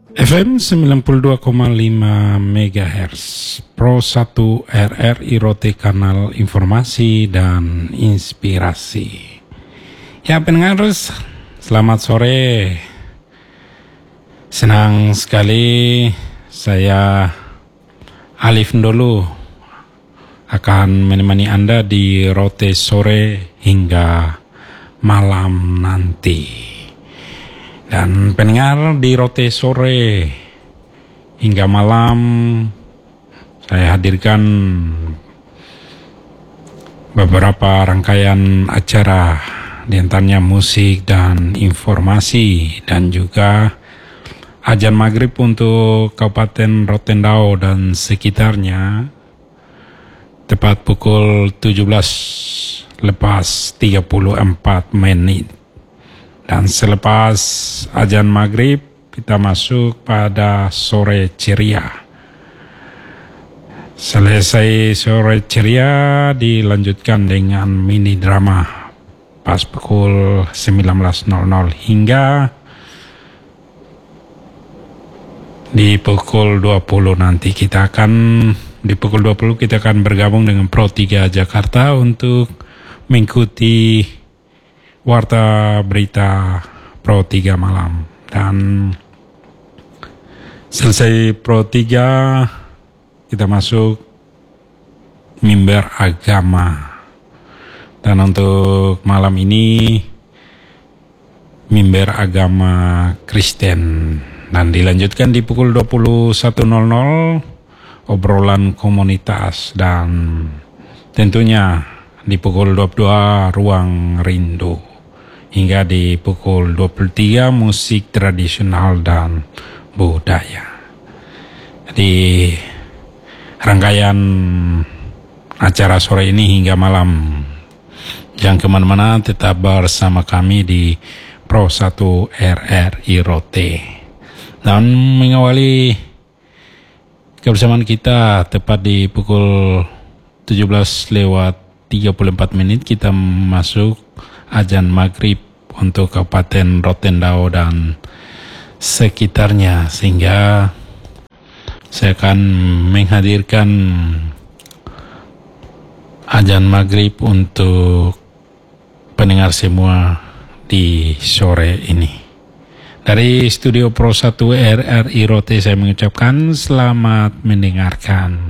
FM 92,5 MHz Pro 1 RRI Rote, kanal informasi dan inspirasi. Ya pendengar, selamat sore. Senang sekali saya Alif Ndolu akan menemani Anda di Rote sore hingga malam nanti. Dan pendengar, di Rote sore hingga malam saya hadirkan beberapa rangkaian acara, di antaranya musik dan informasi, dan juga azan maghrib untuk Kabupaten Rotendao dan sekitarnya tepat pukul 17:34. Dan selepas azan maghrib kita masuk pada sore ceria. Selesai sore ceria dilanjutkan dengan mini drama pas pukul 19.00 hingga di pukul 20 nanti kita akan bergabung dengan Pro 3 Jakarta untuk mengikuti warta berita Pro 3 malam. Dan selesai Pro 3 kita masuk mimbar agama. Dan untuk malam ini mimbar agama Kristen. Dan dilanjutkan di pukul 21.00 obrolan komunitas, dan tentunya di pukul 22 ruang rindu. Hingga di pukul 23 musik tradisional dan budaya. Jadi rangkaian acara sore ini hingga malam. Jangan kemana-mana, tetap bersama kami di Pro 1 RRI Rote. Dan mengawali kebersamaan kita tepat di pukul 17:34 kita masuk azan maghrib untuk Kabupaten Rotendao dan sekitarnya, sehingga saya akan menghadirkan azan maghrib untuk pendengar semua di sore ini. Dari studio Pro 1 RRI Rote saya mengucapkan selamat mendengarkan.